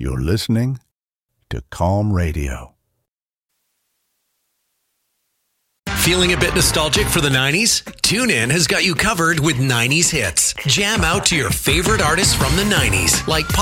You're listening to Calm Radio. Feeling a bit nostalgic for the 90s? TuneIn has got you covered with 90s hits. Jam out to your favorite artists from the 90s, like